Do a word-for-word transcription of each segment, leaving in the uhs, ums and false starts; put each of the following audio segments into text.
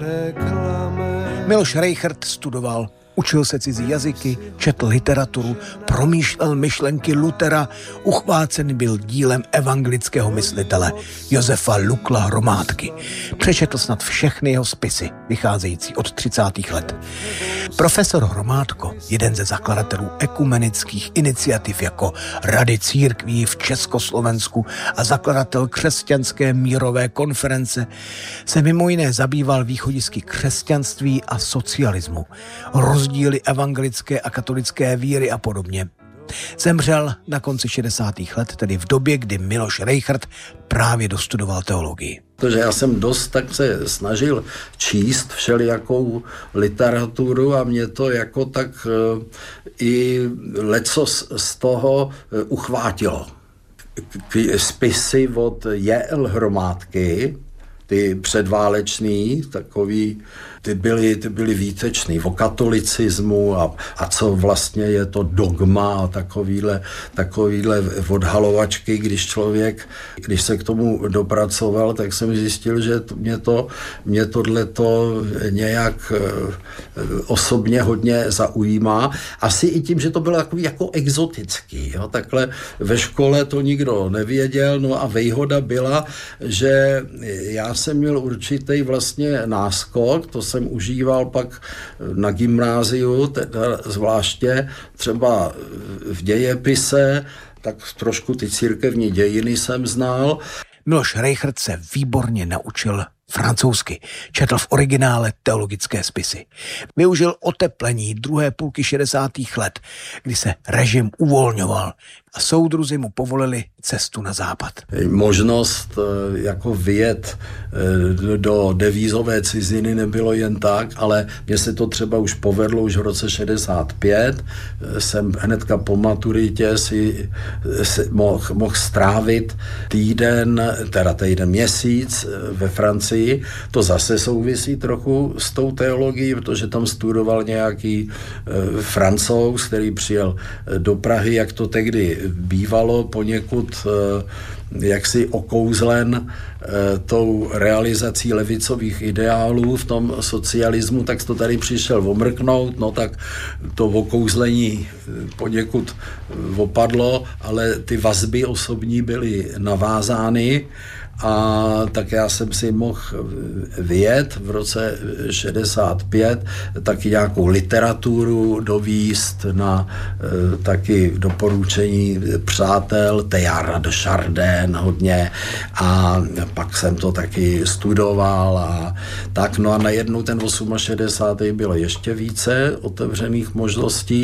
Miloš Rejchrt studoval, učil se cizí jazyky, četl literaturu, promýšlel myšlenky Luthera, uchvácen byl dílem evangelického myslitele Josefa Lukla Hromádky. Přečetl snad všechny jeho spisy, vycházející od třicátých let. Profesor Hromádko, jeden ze zakladatelů ekumenických iniciativ jako Rady církví v Československu a zakladatel křesťanské mírové konference, se mimo jiné zabýval východisky křesťanství a socialismu, rozdíly evangelické a katolické víry a podobně. Zemřel na konci šedesátých let, tedy v době, kdy Miloš Rejchrt právě dostudoval teologii. Protože já jsem dost tak se snažil číst všelijakou literaturu a mě to jako tak e, i lecos z toho e, uchvátilo. K, spisy od J L Hromádky, ty předválečný, takový, ty byly, ty byly výtečný o katolicismu a, a co vlastně je to dogma a takovýhle, takovýhle odhalovačky, když člověk, když se k tomu dopracoval, tak jsem zjistil, že mě to, mě tohleto nějak osobně hodně zaujímá. Asi i tím, že to bylo takový jako exotický. Jo? Takhle ve škole to nikdo nevěděl, no a výhoda byla, že já jsem měl určitý vlastně náskok, to jsem užíval pak na gymnáziu, teda zvláště třeba v dějepise, tak trošku ty církevní dějiny jsem znal. Miloš Rejchrt se výborně naučil francouzsky. Četl v originále teologické spisy. Využil oteplení druhé půlky šedesátých let, kdy se režim uvolňoval a soudruzi mu povolili cestu na západ. Možnost jako vyjet do devízové ciziny nebylo jen tak, ale mně se to třeba už povedlo už v roce šedesát pět. Jsem hnedka po maturitě si, si mohl, mohl strávit týden, teda týden měsíc ve Francii. To zase souvisí trochu s tou teologií, protože tam studoval nějaký e, Francouz, který přijel do Prahy, jak to tehdy bývalo, poněkud e, jaksi okouzlen e, tou realizací levicových ideálů v tom socialismu, tak to tady přišel omrknout, no tak to okouzlení poněkud opadlo, ale ty vazby osobní byly navázány. A tak já jsem si mohl vyjet v roce šedesát pět taky nějakou literaturu dovíst na e, taky doporučení přátel, Teilhard de Chardin hodně a pak jsem to taky studoval a tak, no a najednou ten šedesátý osmý bylo ještě více otevřených možností.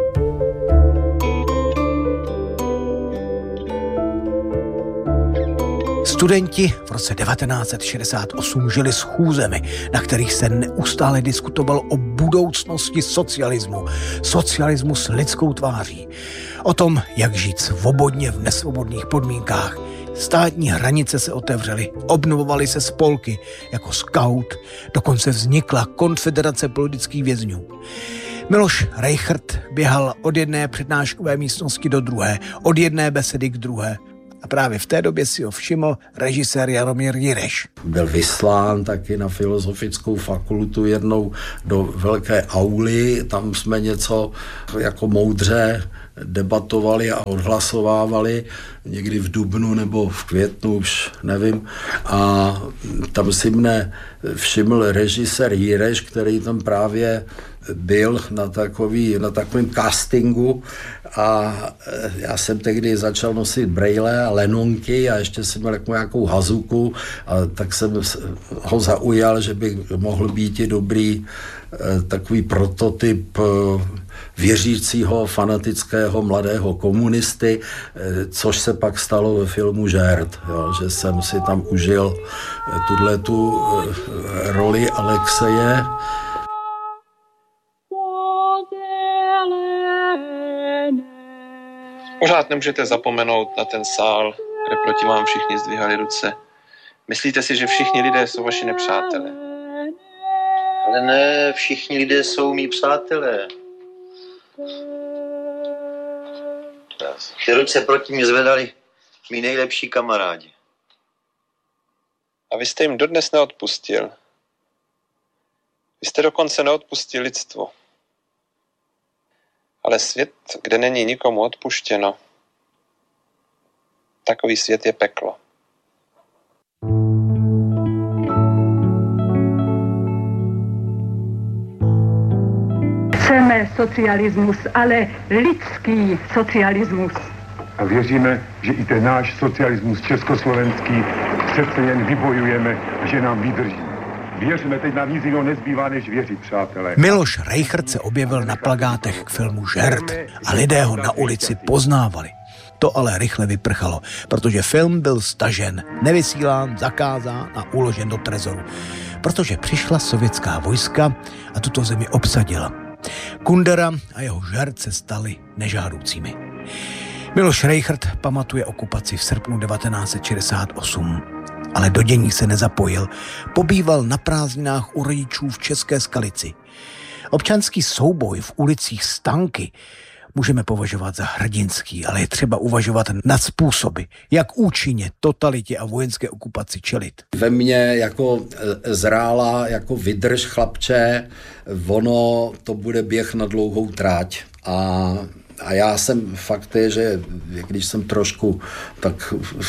Studenti v roce devatenáct set šedesát osm žili schůzemi, na kterých se neustále diskutovalo o budoucnosti socialismu. Socialismu s lidskou tváří. O tom, jak žít svobodně v nesvobodných podmínkách. Státní hranice se otevřely, obnovovaly se spolky jako Skaut, dokonce vznikla konfederace politických vězňů. Miloš Rejchrt běhal od jedné přednáškové místnosti do druhé, od jedné besedy k druhé. A právě v té době si ho všiml režisér Jaromír Jireš. Byl vyslán taky na filozofickou fakultu jednou do velké auly, tam jsme něco jako moudře debatovali a odhlasovávali někdy v dubnu nebo v květnu, už nevím. A tam si mne všiml režisér Jireš, který tam právě byl na, takový, na takovém castingu a já jsem tehdy začal nosit brejle a lenonky a ještě jsem měl jako nějakou hazuku a tak jsem ho zaujal, že by mohl být i dobrý takový prototyp věřícího, fanatického mladého komunisty, což se pak stalo ve filmu Žert, jo, že jsem si tam užil tuhletu roli Alexeje. Pořád nemůžete zapomenout na ten sál, kde proti vám všichni zdvihali ruce. Myslíte si, že všichni lidé jsou vaši nepřátelé? Ale ne, všichni lidé jsou mý přátelé. Ty ruce proti mě zvedali mý nejlepší kamarádi. A vy jste jim dodnes neodpustil. jste dokonce neodpustil lidstvu. Ale svět, kde není nikomu odpuštěno, takový svět je peklo. Chceme socialismus, ale lidský socialismus. A věříme, že i ten náš socialismus československý přece jen vybojujeme a že nám vydrží. Věřme, teď nám nic jiného nezbývá, než věřit, přátelé. Miloš Rejchrt se objevil na plakátech k filmu Žert a lidé ho na ulici poznávali. To ale rychle vyprchalo, protože film byl stažen, nevysílán, zakázán a uložen do trezoru, protože přišla sovětská vojska a tuto zemi obsadila. Kundera a jeho Žert se stali nežádoucími. Miloš Rejchrt pamatuje okupaci v srpnu devatenáct set šedesát osm, ale do dění se nezapojil. Pobýval na prázdninách u rodičů v České Skalici. Občanský souboj v ulicích Stanky můžeme považovat za hrdinský, ale je třeba uvažovat nad způsoby, jak účinně totalitě a vojenské okupaci čelit. Ve mně jako zrála, jako vydrž chlapče, ono to bude běh na dlouhou tráť. A A já jsem, fakt je, že když jsem trošku tak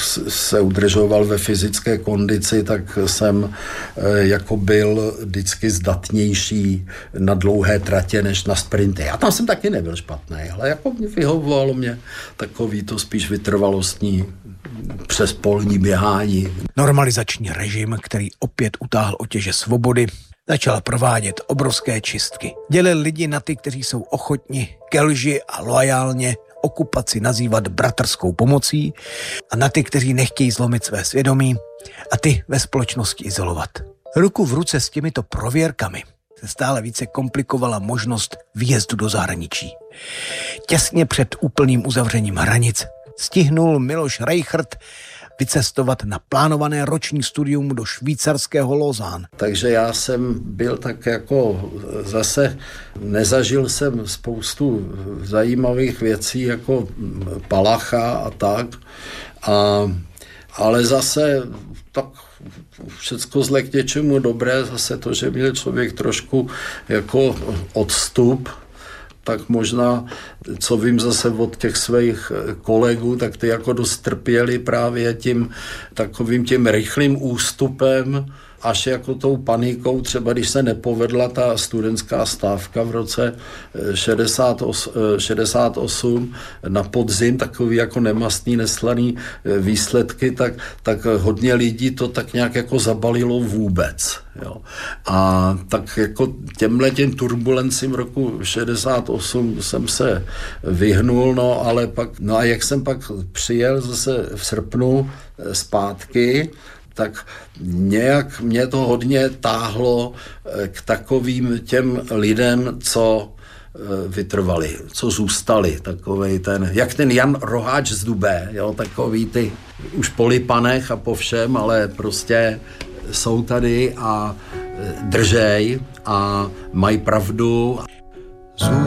se udržoval ve fyzické kondici, tak jsem jako byl vždycky zdatnější na dlouhé tratě než na sprinty. Já tam jsem taky nebyl špatný, ale jako mě vyhovovalo mě takový to spíš vytrvalostní přes polní běhání. Normalizační režim, který opět utáhl otěže svobody, začal provádět obrovské čistky. Dělil lidi na ty, kteří jsou ochotni ke lži a loajálně okupaci nazývat bratrskou pomocí, a na ty, kteří nechtějí zlomit své svědomí a ty ve společnosti izolovat. Ruku v ruce s těmito prověrkami se stále více komplikovala možnost výjezdu do zahraničí. Těsně před úplným uzavřením hranic stihnul Miloš Rejchrt vycestovat na plánované roční studium do švýcarského Lausanne. Takže já jsem byl tak jako zase, nezažil jsem spoustu zajímavých věcí jako Palacha a tak, a, ale zase tak všecko zle k něčemu dobré, zase to, že měl člověk trošku jako odstup, tak možná, co vím zase od těch svých kolegů, tak ty jako dost trpěli právě tím takovým tím rychlým ústupem, až jako tou panikou, třeba když se nepovedla ta studentská stávka v roce šedesát osm na podzim, takový jako nemastný, neslaný výsledky, tak, tak hodně lidí to tak nějak jako zabalilo vůbec. Jo. A tak jako těmhle těm turbulencím roku šedesát osm jsem se vyhnul, no ale pak, no a jak jsem pak přijel zase v srpnu zpátky, tak nějak mě to hodně táhlo k takovým těm lidem, co vytrvali, co zůstali, takovej ten, jak ten Jan Roháč z Dubé, jo, takový ty už po lipanech a po všem, ale prostě jsou tady a držej a mají pravdu.